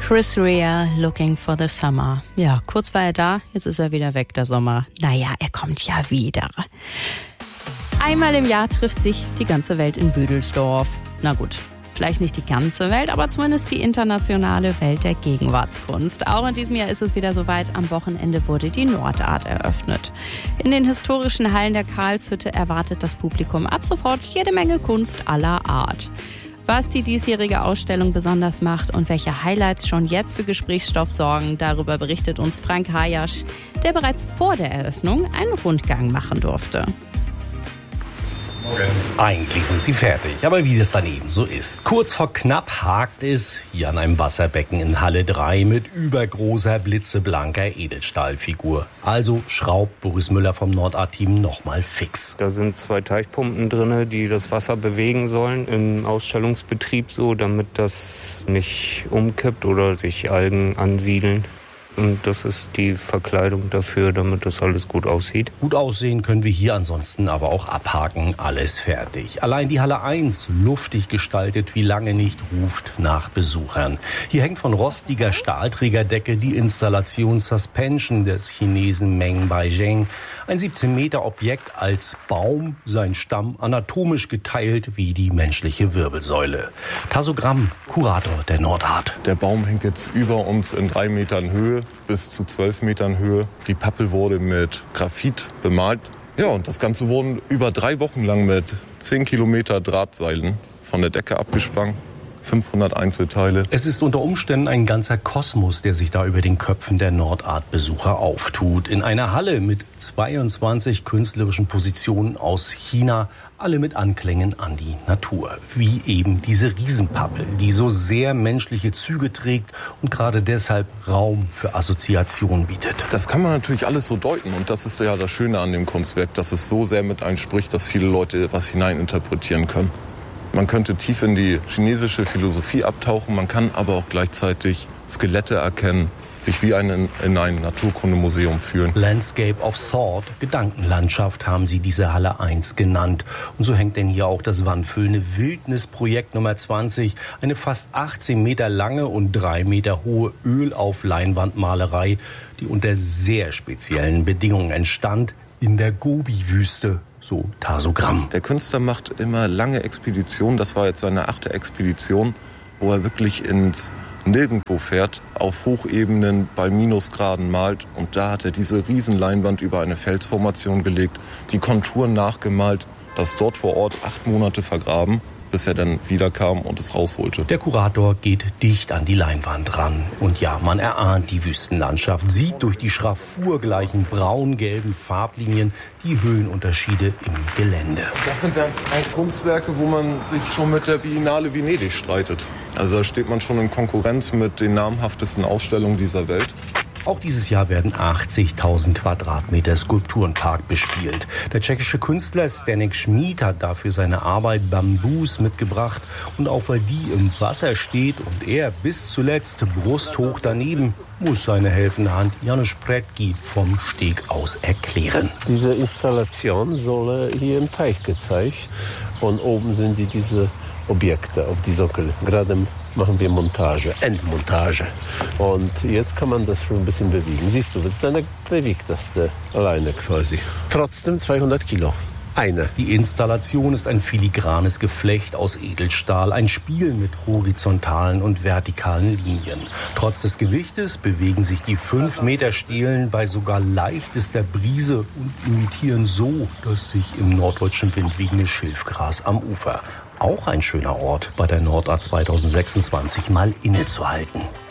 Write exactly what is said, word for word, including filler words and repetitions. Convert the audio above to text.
Chris Rea, Looking for the Summer. Ja, kurz war er da, jetzt ist er wieder weg, der Sommer. Naja, er kommt ja wieder. Einmal im Jahr trifft sich die ganze Welt in Büdelsdorf. Na gut, vielleicht nicht die ganze Welt, aber zumindest die internationale Welt der Gegenwartskunst. Auch in diesem Jahr ist es wieder soweit. Am Wochenende wurde die Nordart eröffnet. In den historischen Hallen der Karlshütte erwartet das Publikum ab sofort jede Menge Kunst aller Art. Was die diesjährige Ausstellung besonders macht und welche Highlights schon jetzt für Gesprächsstoff sorgen, darüber berichtet uns Frank Hayasch, der bereits vor der Eröffnung einen Rundgang machen durfte. Eigentlich sind sie fertig, aber wie das dann eben so ist. Kurz vor knapp hakt es hier an einem Wasserbecken in Halle drei mit übergroßer, blitzeblanker Edelstahlfigur. Also schraubt Boris Müller vom Nordart-Team nochmal fix. Da sind zwei Teichpumpen drin, die das Wasser bewegen sollen im Ausstellungsbetrieb so, damit das nicht umkippt oder sich Algen ansiedeln. Und das ist die Verkleidung dafür, damit das alles gut aussieht. Gut aussehen können wir hier ansonsten aber auch abhaken. Alles fertig. Allein die Halle eins, luftig gestaltet wie lange nicht, ruft nach Besuchern. Hier hängt von rostiger Stahlträgerdecke die Installation Suspension des Chinesen Meng Baizheng. Ein siebzehn Meter Objekt als Baum, sein Stamm anatomisch geteilt wie die menschliche Wirbelsäule. Tasso Gramm, Kurator der Nordart. Der Baum hängt jetzt über uns in drei Metern Höhe bis zu zwölf Metern Höhe. Die Pappel wurde mit Graphit bemalt. Ja, und das Ganze wurde über drei Wochen lang mit zehn Kilometer Drahtseilen von der Decke abgespannt. fünfhundert Einzelteile. Es ist unter Umständen ein ganzer Kosmos, der sich da über den Köpfen der Nordart-Besucher auftut. In einer Halle mit zweiundzwanzig künstlerischen Positionen aus China, alle mit Anklängen an die Natur. Wie eben diese Riesenpappel, die so sehr menschliche Züge trägt und gerade deshalb Raum für Assoziation bietet. Das kann man natürlich alles so deuten und das ist ja das Schöne an dem Kunstwerk, dass es so sehr mit einem spricht, dass viele Leute was hineininterpretieren können. Man könnte tief in die chinesische Philosophie abtauchen, man kann aber auch gleichzeitig Skelette erkennen, sich wie ein, in ein Naturkundemuseum fühlen. Landscape of Thought, Gedankenlandschaft haben sie diese Halle eins genannt. Und so hängt denn hier auch das wandfüllende Wildnisprojekt Nummer zwanzig, eine fast achtzehn Meter lange und drei Meter hohe Öl-auf-Leinwandmalerei, die unter sehr speziellen Bedingungen entstand in der Gobi-Wüste. So Tasso Gramm. Der Künstler macht immer lange Expeditionen. Das war jetzt seine achte Expedition, wo er wirklich ins Nirgendwo fährt, auf Hochebenen bei Minusgraden malt. Und da hat er diese Riesenleinwand über eine Felsformation gelegt, die Konturen nachgemalt, das dort vor Ort acht Monate vergraben, bis er dann wiederkam und es rausholte. Der Kurator geht dicht an die Leinwand ran. Und ja, man erahnt die Wüstenlandschaft, sieht durch die schraffurgleichen braun-gelben Farblinien die Höhenunterschiede im Gelände. Das sind dann Kunstwerke, wo man sich schon mit der Biennale Venedig streitet. Also da steht man schon in Konkurrenz mit den namhaftesten Ausstellungen dieser Welt. Auch dieses Jahr werden achtzigtausend Quadratmeter Skulpturenpark bespielt. Der tschechische Künstler Zdeněk Šmíd hat dafür seine Arbeit Bambus mitgebracht. Und auch weil die im Wasser steht und er bis zuletzt brusthoch daneben, muss seine helfende Hand Janusz Pretki vom Steg aus erklären. Diese Installation soll hier im Teich gezeigt. Und oben sind sie diese Objekte auf die Sockel. Gerade machen wir Montage, Endmontage. Und jetzt kann man das schon ein bisschen bewegen. Siehst du, dann bewegt das alleine quasi. Trotzdem zweihundert Kilo. Eine. Die Installation ist ein filigranes Geflecht aus Edelstahl, ein Spiel mit horizontalen und vertikalen Linien. Trotz des Gewichtes bewegen sich die fünf Meter Stelen bei sogar leichtester Brise und imitieren so das sich im norddeutschen Wind wiegende Schilfgras am Ufer. Auch ein schöner Ort, bei der Nordart zwanzig sechsundzwanzig mal innezuhalten.